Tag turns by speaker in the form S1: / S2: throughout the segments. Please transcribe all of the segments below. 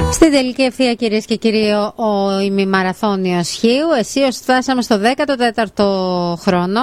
S1: Στην τελική ευθεία, κυρίες και κύριοι, ο ημιμαραθώνιος Χίου. Εσείως φτάσαμε στο 14ο χρόνο.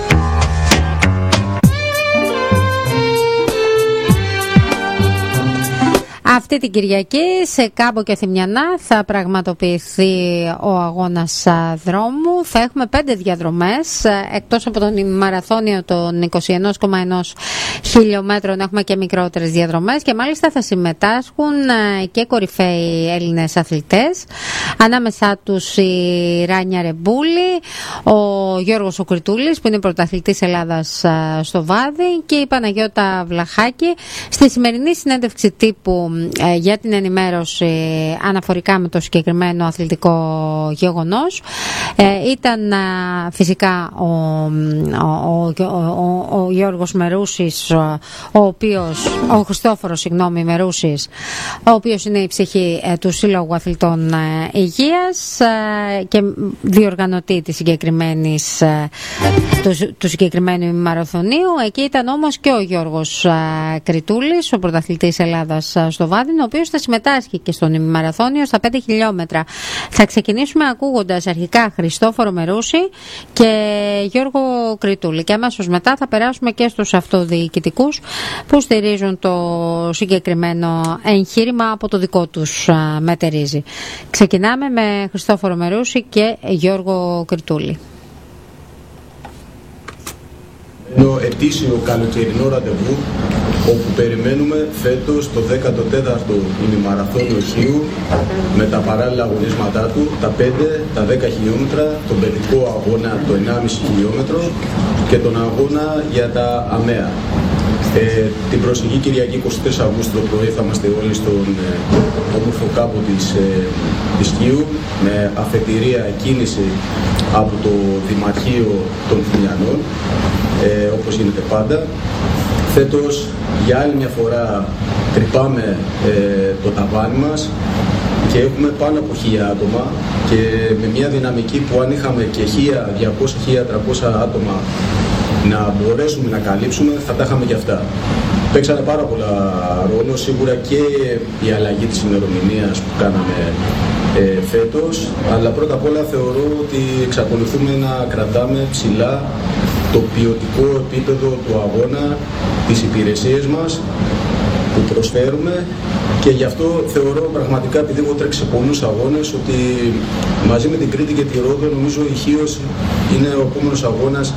S1: Αυτή την Κυριακή σε Κάμπο και Θημιανά θα πραγματοποιηθεί ο αγώνας δρόμου. Θα έχουμε 5 διαδρομές, εκτός από τον μαραθώνιο των 21,1 χιλιόμετρων έχουμε και μικρότερες διαδρομές και μάλιστα θα συμμετάσχουν και κορυφαίοι Έλληνες αθλητές. Ανάμεσά τους η Ράνια Ρεμπούλη, ο Γιώργος ο Κρητούλης που είναι πρωταθλητής Ελλάδας στο βάδι και η Παναγιώτα Βλαχάκη. Στη σημερινή συνέντευξη τύπου για την ενημέρωση αναφορικά με το συγκεκριμένο αθλητικό γεγονός ήταν φυσικά ο Γιώργος Μερούσης, ο Χριστόφορος Μερούσης, ο οποίος είναι η ψυχή του Σύλλογου Αθλητών Υγείας και διοργανωτή της του συγκεκριμένου μαραθωνίου. Εκεί ήταν όμως και ο Γιώργος Κρητούλης, ο πρωταθλητής Ελλάδας στο βάδι, ο οποίος θα συμμετάσχει και στον ημιμαραθώνιο στα 5 χιλιόμετρα. Θα ξεκινήσουμε ακούγοντας αρχικά Χριστόφορο Μερούση και Γιώργο Κρητούλη και αμέσως μετά θα περάσουμε και στους αυτοδιοικητικούς που στηρίζουν το συγκεκριμένο εγχείρημα από το δικό τους μετερίζει. Ξεκινάμε με Χριστόφορο Μερούση και Γιώργο Κρητούλη.
S2: Το ετήσιο καλοκαιρινό ραντεβού όπου περιμένουμε φέτος το 14ο ημιμαραθώνιο Χίου με τα παράλληλα αγωνίσματά του, τα 5, τα 10 χιλιόμετρα, τον παιδικό αγώνα το 1,5 χιλιόμετρο και τον αγώνα για τα ΑΜΕΑ. Την προσεχή Κυριακή 23 Αυγούστου το πρωί θα είμαστε όλοι στον όμορφο κάμπο της Χίου με αφετηρία κίνηση από το Δημαρχείο των Θημιανών, όπως γίνεται πάντα. Φέτος για άλλη μια φορά τρυπάμε το ταβάνι μας και έχουμε πάνω από 1.000 άτομα και με μια δυναμική που αν είχαμε και 1.200-1.300 άτομα να μπορέσουμε να καλύψουμε θα τα είχαμε και αυτά. Παίξανε πάρα πολλά ρόλο, σίγουρα και η αλλαγή της ημερομηνίας που κάναμε φέτος, αλλά πρώτα απ' όλα θεωρώ ότι εξακολουθούμε να κρατάμε ψηλά το ποιοτικό επίπεδο του αγώνα, τις υπηρεσίες μας που προσφέρουμε και γι' αυτό θεωρώ πραγματικά, επειδή έχω τρέξει σε πολλούς αγώνες, ότι μαζί με την Κρήτη και τη Ρόδο νομίζω η Χίος είναι ο επόμενος αγώνας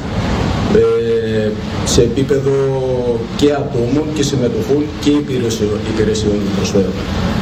S2: σε επίπεδο και ατόμων και συμμετοχών και υπηρεσιών που προσφέρουμε.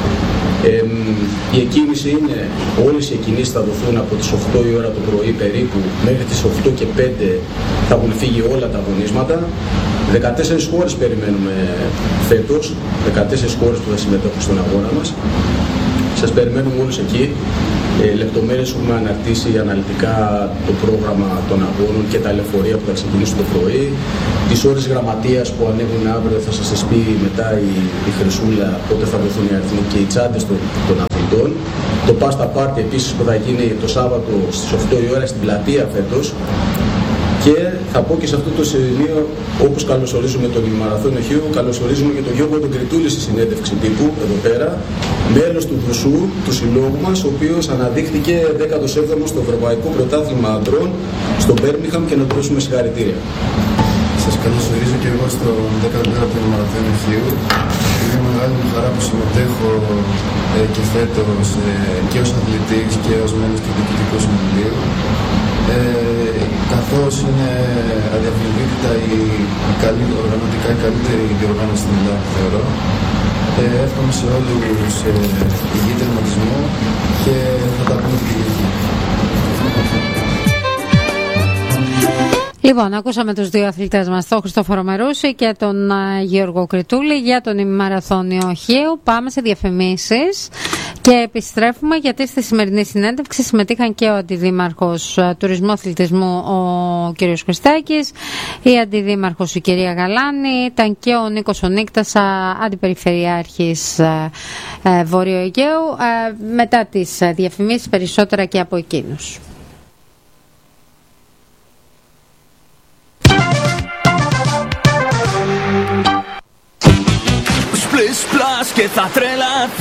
S2: Η εκκίνηση είναι, όλες οι εκκινήσεις θα δοθούν από τις 8 η ώρα το πρωί περίπου μέχρι τις 8 και 5 θα έχουν φύγει όλα τα αγωνίσματα. 14 χώρες περιμένουμε φέτος, 14 χώρες που θα συμμετέχουν στον αγώνα μας. Σας περιμένουμε όλους εκεί. Λεπτομέρειες έχουμε αναρτήσει αναλυτικά το πρόγραμμα των αγώνων και τα λεωφορεία που θα ξεκινήσουν το πρωί. Τις ώρες γραμματείας που ανοίγουν αύριο θα σας τις πει μετά η Χρυσούλα πότε θα δοθούν οι αριθμοί και οι τσάντες των αθλητών. Το Pasta Party επίσης που θα γίνει το Σάββατο στις 8 η ώρα στην πλατεία φέτος. Και θα πω και σε αυτό το σημείο, όπως καλωσορίζουμε τον ημιμαραθώνιο Χίου, καλωσορίζουμε και τον Γιώργο τον Κρητούλη στη συνέντευξη τύπου εδώ πέρα, μέλος του ΔΟΣΟΥ, του συλλόγου μας, ο οποίος αναδείχθηκε 17ο στο Ευρωπαϊκό Πρωτάθλημα Αντρών στο Μπέρμιγχαμ και να του δώσουμε συγχαρητήρια.
S3: Σας καλωσορίζω και εγώ στο 14ο ημιμαραθώνιο Χίου. Είναι μεγάλη μου χαρά που συμμετέχω και φέτος και ως αθλητής και ως μέλος του Διοικητικού Συμβουλίου. Καθώς είναι αδιαφιλβήτητα οργανωτικά η καλύτερη διοργάνωση στην Ελλάδα, θεωρώ. Εύχομαι σε όλους υγιή τερματισμό και θα τα πούμε την Κυριακή.
S1: Λοιπόν, ακούσαμε τους δύο αθλητές μας, τον Χριστόφορο Μερούση και τον Γιώργο Κρητούλη για τον ημιμαραθώνιο Χίου. Πάμε σε διαφημίσεις και επιστρέφουμε, γιατί στη σημερινή συνέντευξη συμμετείχαν και ο Αντιδήμαρχος Τουρισμού Αθλητισμού ο κ. Χριστάκης, η Αντιδήμαρχος η κυρία Γαλάνη, ήταν και ο Νίκος ο Νίκτας, Αντιπεριφερειάρχης Βόρειο Αιγαίου. Μετά τις διαφημίσεις περισσότερα και από εκείνους.
S4: Splash και θα τρελαθεί.